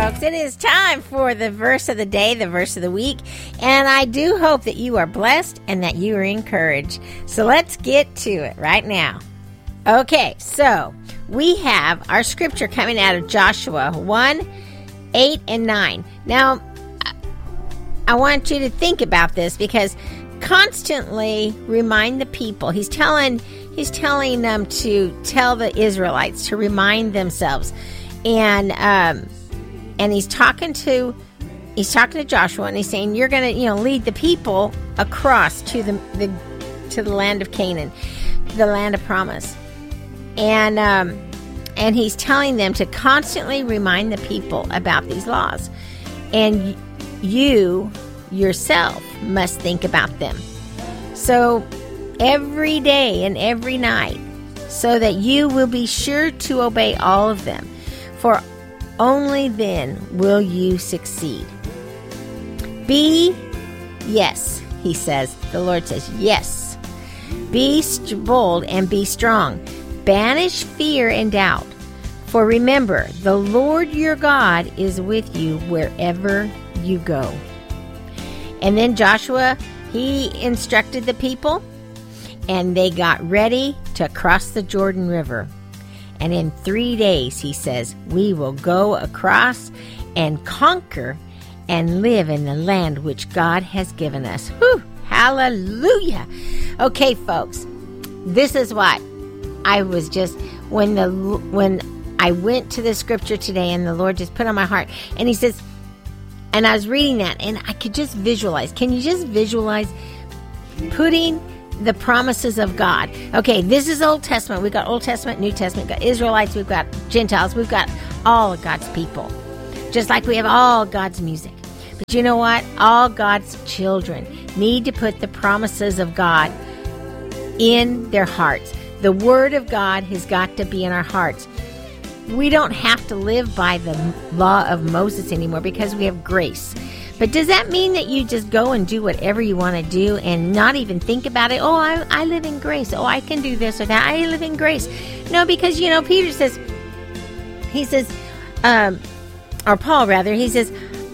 folks. It is time for the verse of the day, the verse of the week. And I do hope that you are blessed and that you are encouraged. So let's get to it right now. Okay, so we have our scripture coming out of Joshua 1, 8, and 9. Now, I want you to think about this because constantly remind the people. He's telling them to tell the Israelites to remind themselves. And he's talking to Joshua, and he's saying, you're going to, lead the people across to the land of Canaan, the land of promise. And he's telling them to constantly remind the people about these laws. And you yourself must think about them. So every day and every night, so that you will be sure to obey all of them. For only then will you succeed. Yes, he says. The Lord says, yes. Be bold and be strong. Banish fear and doubt. For remember, the Lord your God is with you wherever you go. And then Joshua, he instructed the people, and they got ready to cross the Jordan River. And in 3 days, he says, we will go across and conquer and live in the land which God has given us. Whew, hallelujah. Okay, folks, this is what I was just, when I went to the scripture today and the Lord just put on my heart, and he says, and I was reading that, and I could just visualize. Can you just visualize putting the promises of God? Okay, this is Old Testament. We've got Old Testament, New Testament. We've got Israelites. We've got Gentiles. We've got all of God's people. Just like we have all God's music. But you know what? All God's children need to put the promises of God in their hearts. The Word of God has got to be in our hearts. We don't have to live by the law of Moses anymore because we have grace. But does that mean that you just go and do whatever you want to do and not even think about it? Oh, I live in grace. Oh, I can do this or that. I live in grace. No, because, Peter says, or Paul rather, he says,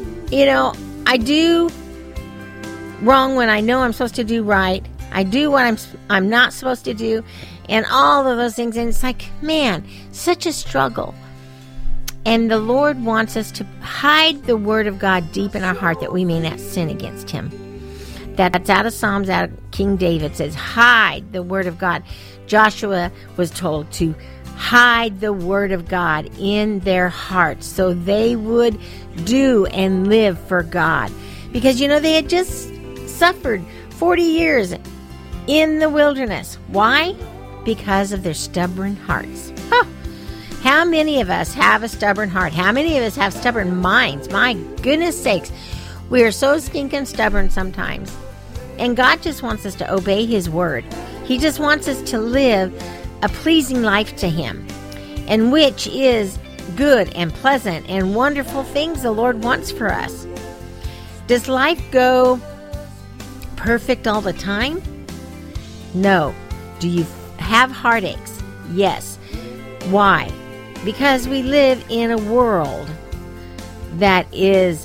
I do wrong when I know I'm supposed to do right. I do what I'm not supposed to do. And all of those things. And it's like, man, such a struggle. And the Lord wants us to hide the Word of God deep in our heart that we may not sin against Him. That's out of Psalms, out of King David says, hide the Word of God. Joshua was told to hide the Word of God in their hearts so they would do and live for God. Because, they had just suffered 40 years in the wilderness. Why? Because of their stubborn hearts. How many of us have a stubborn heart? How many of us have stubborn minds? My goodness sakes. We are so stinking stubborn sometimes. And God just wants us to obey His word. He just wants us to live a pleasing life to Him. And which is good and pleasant and wonderful things the Lord wants for us. Does life go perfect all the time? No. Do you have heartaches? Yes. Why? Because we live in a world that is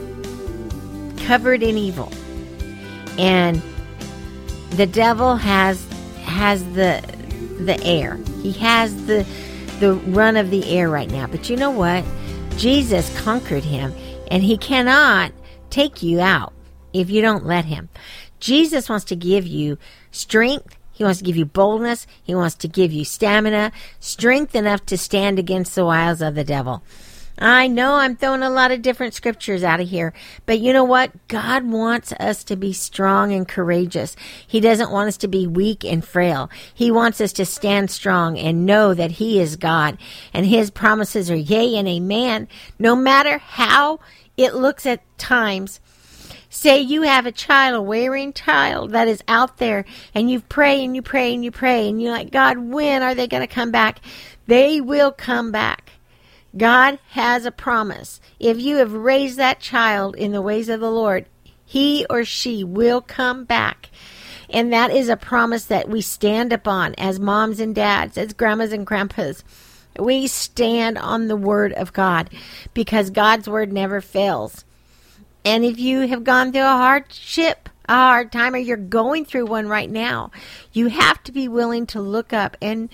covered in evil. And the devil has the air. He has the run of the air right now. But you know what? Jesus conquered him, and he cannot take you out if you don't let him. Jesus wants to give you strength. He wants to give you boldness. He wants to give you stamina, strength enough to stand against the wiles of the devil. I know I'm throwing a lot of different scriptures out of here, but you know what? God wants us to be strong and courageous. He doesn't want us to be weak and frail. He wants us to stand strong and know that He is God, and His promises are yea and amen, no matter how it looks at times. Say you have a wayward child that is out there, and you pray and you pray and you pray, and you're like, God, when are they going to come back? They will come back. God has a promise. If you have raised that child in the ways of the Lord, he or she will come back. And that is a promise that we stand upon as moms and dads, as grandmas and grandpas. We stand on the Word of God because God's Word never fails. And if you have gone through a hardship, a hard time, or you're going through one right now, you have to be willing to look up and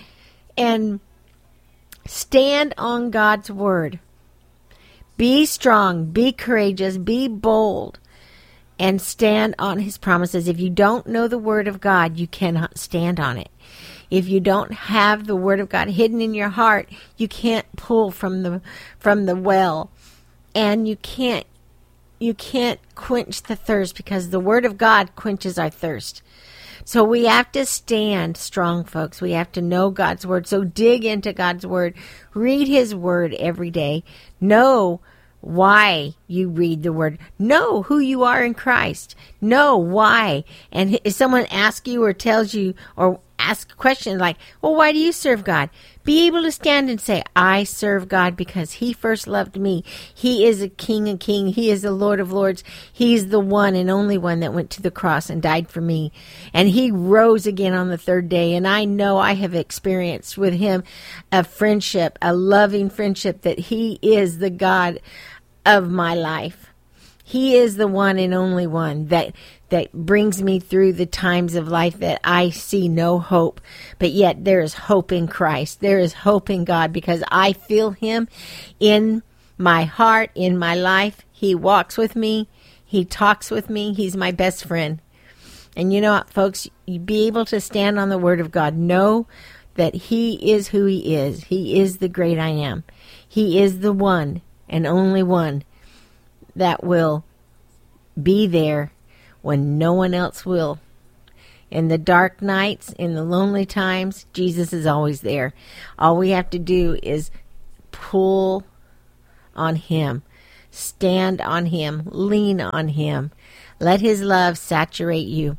stand on God's Word. Be strong, be courageous, be bold, and stand on His promises. If you don't know the Word of God, you cannot stand on it. If you don't have the Word of God hidden in your heart, you can't pull from the well, and you can't quench the thirst, because the Word of God quenches our thirst. So we have to stand strong, folks. We have to know God's Word. So dig into God's Word. Read His Word every day. Know why you read the Word. Know who you are in Christ. Know why. And if someone asks you or tells you or ask a question like, well, why do you serve God? Be able to stand and say, I serve God because He first loved me. He is a King of Kings. He is the Lord of Lords. He's the one and only one that went to the cross and died for me. And He rose again on the third day. And I know I have experienced with Him a friendship, a loving friendship, that He is the God of my life. He is the one and only one that brings me through the times of life that I see no hope. But yet there is hope in Christ. There is hope in God because I feel Him in my heart, in my life. He walks with me. He talks with me. He's my best friend. And you know what, folks? You be able to stand on the Word of God. Know that He is who He is. He is the great I am. He is the one and only one that will be there when no one else will. In the dark nights, in the lonely times, Jesus is always there. All we have to do is pull on Him, stand on Him, lean on Him. Let His love saturate you.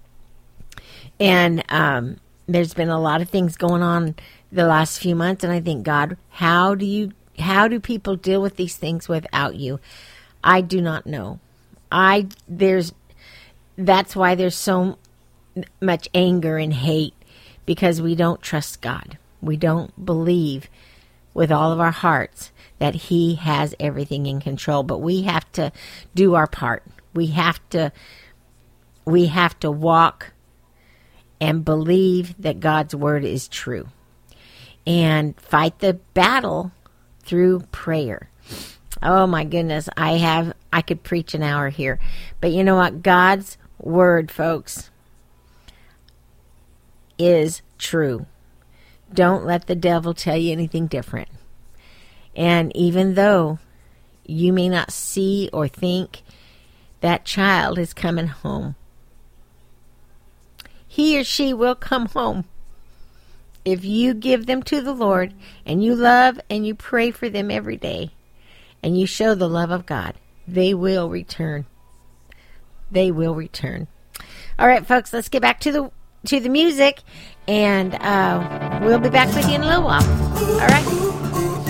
And there's been a lot of things going on the last few months, and I think, God, how do people deal with these things without you? I do not know. That's why there's so much anger and hate, because we don't trust God. We don't believe with all of our hearts that He has everything in control. But we have to do our part. We have to walk and believe that God's Word is true, and fight the battle through prayer. Oh my goodness, I could preach an hour here. But you know what? God's Word, folks, is true. Don't let the devil tell you anything different. And even though you may not see or think that child is coming home, he or she will come home. If you give them to the Lord and you love and you pray for them every day and you show the love of God, they will return. They will return. All right, folks, let's get back to the music, and we'll be back with you in a little while. All right.